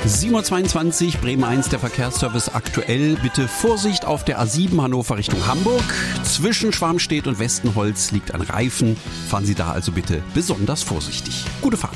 7:22 Uhr, Bremen 1, der Verkehrsservice aktuell. Bitte Vorsicht auf der A7 Hannover Richtung Hamburg. Zwischen Schwarmstedt und Westenholz liegt ein Reifen. Fahren Sie da also bitte besonders vorsichtig. Gute Fahrt.